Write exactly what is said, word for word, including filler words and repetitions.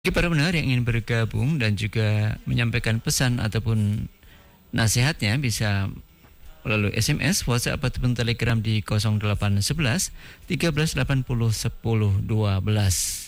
Bagi para pendengar yang ingin bergabung dan juga menyampaikan pesan ataupun nasihatnya bisa melalui S M S, WhatsApp ataupun Telegram di nol delapan satu satu tiga belas delapan puluh sepuluh dua belas.